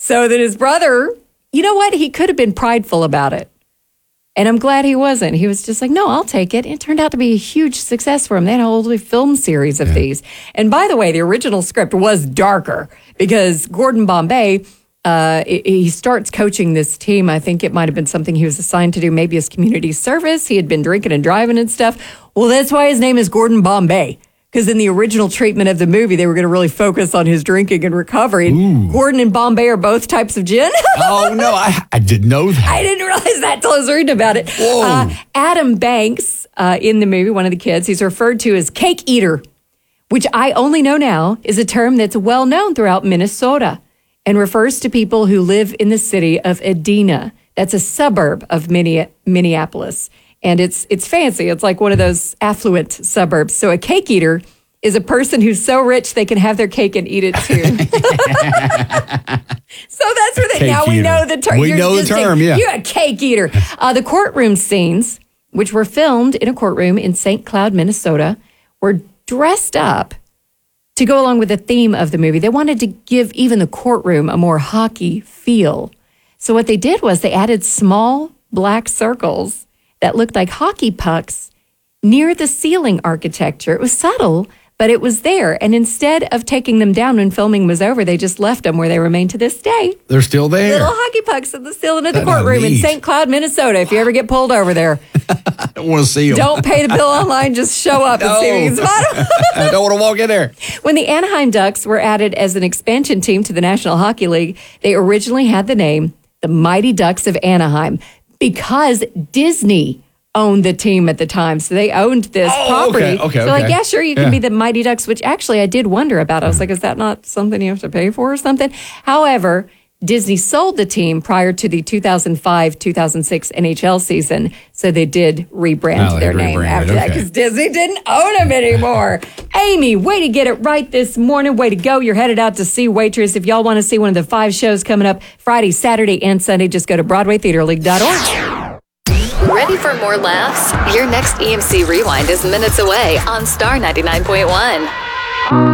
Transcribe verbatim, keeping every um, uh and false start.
So then his brother, you know what? He could have been prideful about it. And I'm glad he wasn't. He was just like, no, I'll take it. It turned out to be a huge success for him. They had a whole film series of yeah. these. And by the way, the original script was darker because Gordon Bombay, uh, he starts coaching this team. I think it might have been something he was assigned to do, maybe as community service. He had been drinking and driving and stuff. Well, that's why his name is Gordon Bombay. Because in the original treatment of the movie, they were going to really focus on his drinking and recovery. Ooh. Gordon and Bombay are both types of gin. Oh, no, I, I didn't know that. I didn't realize that until I was reading about it. Whoa. Uh, Adam Banks, uh, in the movie, one of the kids, he's referred to as cake eater, which I only know now is a term that's well known throughout Minnesota and refers to people who live in the city of Edina. That's a suburb of Minneapolis. And it's it's fancy. It's like one of those affluent suburbs. So a cake eater is a person who's so rich they can have their cake and eat it too. So that's where they, now eater. we know the term. We You're know the term, saying, yeah. You're a cake eater. Uh, the courtroom scenes, which were filmed in a courtroom in Saint Cloud, Minnesota, were dressed up to go along with the theme of the movie. They wanted to give even the courtroom a more hockey feel. So what they did was they added small black circles that looked like hockey pucks near the ceiling architecture. It was subtle, but it was there. And instead of taking them down when filming was over, they just left them where they remain to this day. They're still there. Little hockey pucks in the ceiling of the That's courtroom in neat. Saint Cloud, Minnesota. If you ever get pulled over there, I don't want to see them. Don't pay the bill online. Just show up no. and see if you can spot them. I don't want to walk in there. When the Anaheim Ducks were added as an expansion team to the National Hockey League, they originally had the name the Mighty Ducks of Anaheim because Disney owned the team at the time. So they owned this oh, property. Okay, okay, so okay. like, yeah, sure, you can yeah. be the Mighty Ducks, which actually I did wonder about. I was like, is that not something you have to pay for or something? However, Disney sold the team prior to the two thousand five two thousand six N H L season, so they did rebrand oh, their name after okay. that because Disney didn't own them anymore. Amy, way to get it right this morning. Way to go. You're headed out to see Waitress. If y'all want to see one of the five shows coming up Friday, Saturday, and Sunday, just go to Broadway Theater League dot org. Ready for more laughs? Your next E M C Rewind is minutes away on Star ninety-nine point one.